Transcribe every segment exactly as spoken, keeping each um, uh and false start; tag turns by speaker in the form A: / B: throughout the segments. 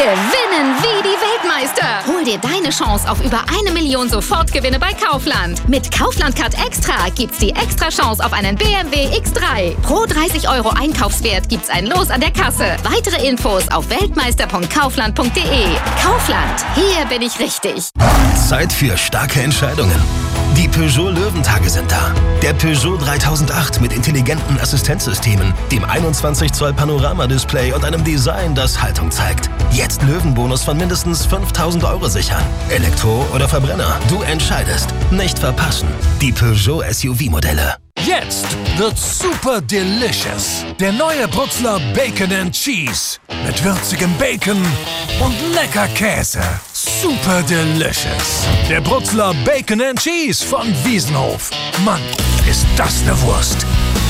A: Gewinnen wie die Weltmeister. Hol dir deine Chance auf über eine Million Sofortgewinne bei Kaufland. Mit Kaufland Card Extra gibt's die extra Chance auf einen B M W X drei. Pro dreißig Euro Einkaufswert gibt's ein Los an der Kasse. Weitere Infos auf weltmeister punkt kaufland punkt de. Kaufland, hier bin ich richtig.
B: Zeit für starke Entscheidungen. Die Peugeot Löwentage sind da. Der Peugeot dreitausendacht mit intelligenten Assistenzsystemen, dem einundzwanzig Zoll Panoramadisplay und einem Design, das Haltung zeigt. Jetzt Löwenbonus von mindestens fünftausend Euro sichern. Elektro oder Verbrenner, du entscheidest. Nicht verpassen. Die Peugeot S U V-Modelle.
C: Jetzt wird super delicious. Der neue Brutzler Bacon and Cheese. Mit würzigem Bacon und lecker Käse. Super delicious. Der Brutzler Bacon and Cheese von Wiesenhof. Mann, ist das eine Wurst.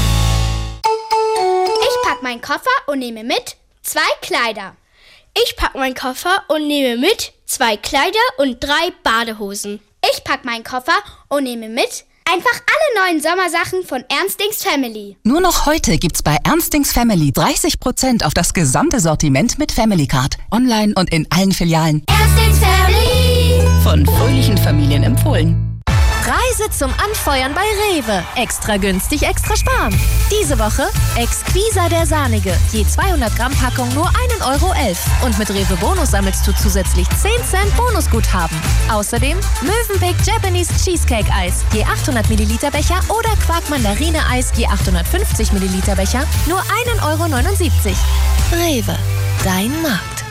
D: Ich pack meinen Koffer und nehme mit zwei Kleider. Ich pack meinen Koffer und nehme mit zwei Kleider und drei Badehosen. Ich pack meinen Koffer und nehme mit einfach alle neuen Sommersachen von Ernstings Family.
E: Nur noch heute gibt's bei Ernstings Family dreißig Prozent auf das gesamte Sortiment mit Family Card. Online und in allen Filialen.
D: Ernstings Family.
E: Von fröhlichen Familien empfohlen.
F: Reise zum Anfeuern bei Rewe. Extra günstig, extra sparen. Diese Woche Exquisa der Sahnige. Je zweihundert Gramm Packung nur ein Euro elf. Und mit Rewe Bonus sammelst du zusätzlich zehn Cent Bonusguthaben. Außerdem Mövenpick Japanese Cheesecake Eis. Je achthundert Milliliter Becher oder Quark Mandarine Eis. Je achthundertfünfzig Milliliter Becher. Nur ein Euro neunundsiebzig. Rewe. Dein Markt.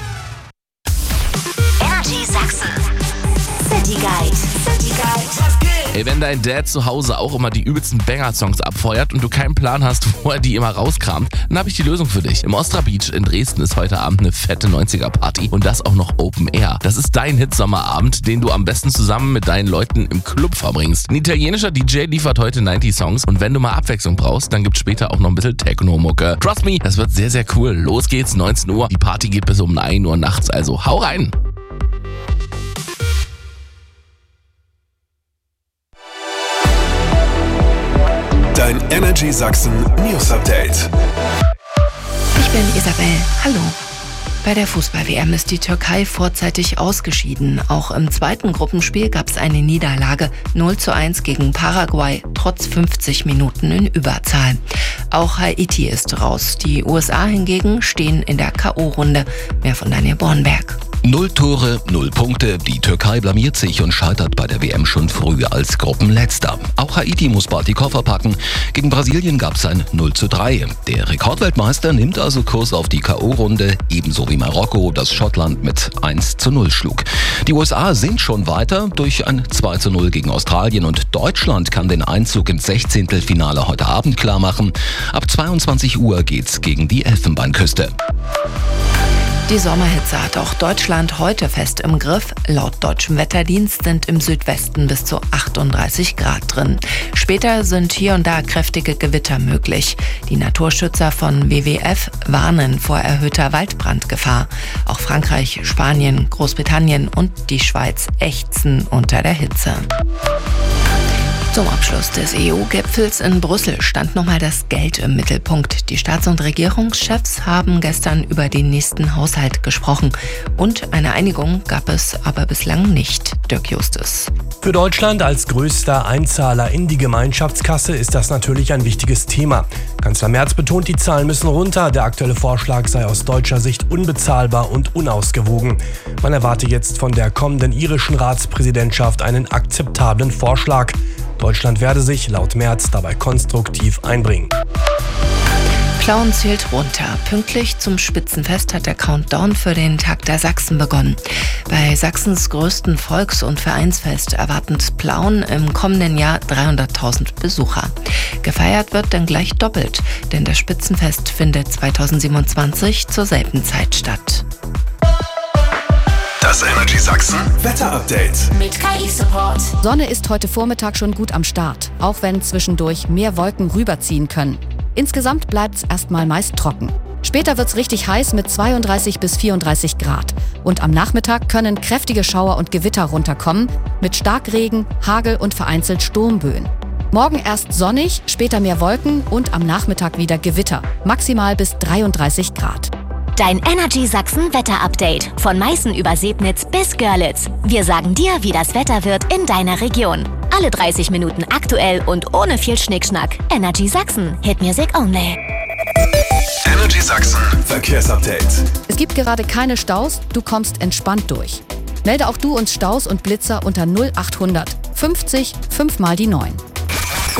G: Energy Sachsen. City Guide. City Guide.
H: Ey, wenn dein Dad zu Hause auch immer die übelsten Banger-Songs abfeuert und du keinen Plan hast, wo er die immer rauskramt, dann habe ich die Lösung für dich. Im Ostra Beach in Dresden ist heute Abend eine fette neunziger-Party und das auch noch Open Air. Das ist dein Hitsommerabend, den du am besten zusammen mit deinen Leuten im Club verbringst. Ein italienischer D J liefert heute neunzig Songs und wenn du mal Abwechslung brauchst, dann gibt's später auch noch ein bisschen Techno-Mucke. Trust me, das wird sehr, sehr cool. Los geht's, neunzehn Uhr. Die Party geht bis um ein Uhr nachts, also hau rein!
I: Dein Energy Sachsen News Update.
J: Ich bin Isabel. Hallo. Bei der Fußball-W M ist die Türkei vorzeitig ausgeschieden. Auch im zweiten Gruppenspiel gab es eine Niederlage. null zu eins gegen Paraguay, trotz fünfzig Minuten in Überzahl. Auch Haiti ist raus. Die U S A hingegen stehen in der K O-Runde. Mehr von Daniel Bornberg.
K: Null Tore, null Punkte. Die Türkei blamiert sich und scheitert bei der W M schon früh als Gruppenletzter. Auch Haiti muss bald die Koffer packen. Gegen Brasilien gab es ein null zu drei. Der Rekordweltmeister nimmt also Kurs auf die K O-Runde, ebenso wie Marokko, das Schottland mit eins zu null schlug. Die U S A sind schon weiter durch ein zwei zu null gegen Australien und Deutschland kann den Einzug ins Sechzehntelfinale heute Abend klarmachen. Ab zweiundzwanzig Uhr geht's gegen die Elfenbeinküste.
J: Die Sommerhitze hat auch Deutschland heute fest im Griff. Laut deutschem Wetterdienst sind im Südwesten bis zu achtunddreißig Grad drin. Später sind hier und da kräftige Gewitter möglich. Die Naturschützer von W W F warnen vor erhöhter Waldbrandgefahr. Auch Frankreich, Spanien, Großbritannien und die Schweiz ächzen unter der Hitze. Zum Abschluss des E U-Gipfels in Brüssel stand nochmal das Geld im Mittelpunkt. Die Staats- und Regierungschefs haben gestern über den nächsten Haushalt gesprochen. Und eine Einigung gab es aber bislang nicht. Dirk Justus.
L: Für Deutschland als größter Einzahler in die Gemeinschaftskasse ist das natürlich ein wichtiges Thema. Kanzler Merz betont, die Zahlen müssen runter. Der aktuelle Vorschlag sei aus deutscher Sicht unbezahlbar und unausgewogen. Man erwarte jetzt von der kommenden irischen Ratspräsidentschaft einen akzeptablen Vorschlag. Deutschland werde sich laut Merz dabei konstruktiv einbringen.
J: Plauen zählt runter. Pünktlich zum Spitzenfest hat der Countdown für den Tag der Sachsen begonnen. Bei Sachsens größten Volks- und Vereinsfest erwarten Plauen im kommenden Jahr dreihunderttausend Besucher. Gefeiert wird dann gleich doppelt, denn das Spitzenfest findet zweitausendsiebenundzwanzig zur selben Zeit statt.
I: Das Energy Sachsen Wetter-Update
G: mit K I-Support.
M: Sonne ist heute Vormittag schon gut am Start, auch wenn zwischendurch mehr Wolken rüberziehen können. Insgesamt bleibt es erstmal meist trocken. Später wird's richtig heiß mit zweiunddreißig bis vierunddreißig Grad. Und am Nachmittag können kräftige Schauer und Gewitter runterkommen mit Starkregen, Hagel und vereinzelt Sturmböen. Morgen erst sonnig, später mehr Wolken und am Nachmittag wieder Gewitter. Maximal bis dreiunddreißig Grad.
G: Dein Energy Sachsen Wetter-Update. Von Meißen über Sebnitz bis Görlitz. Wir sagen dir, wie das Wetter wird in deiner Region. Alle dreißig Minuten aktuell und ohne viel Schnickschnack. Energy Sachsen. Hit Music Only.
I: Energy Sachsen Verkehrsupdate.
M: Es gibt gerade keine Staus, du kommst entspannt durch. Melde auch du uns Staus und Blitzer unter null achthundert fünfzig fünf mal die neun.